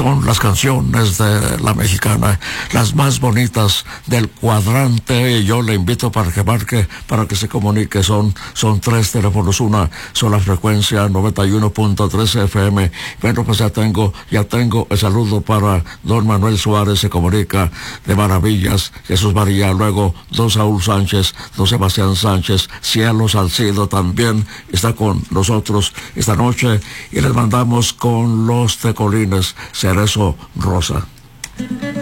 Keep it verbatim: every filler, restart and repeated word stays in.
son las canciones de la mexicana, las más bonitas del cuadrante. Y yo le invito para que marque, para que se comunique. Son, son tres teléfonos, una sola frecuencia, noventa y uno punto tres F M. Bueno, pues ya tengo, ya tengo el saludo para don Manuel Suárez, se comunica de maravillas. Jesús María, luego don Saúl Sánchez, don Sebastián Sánchez, Cielo Salcido también está con nosotros esta noche, y les mandamos con los tecolines Cerezo Rosa.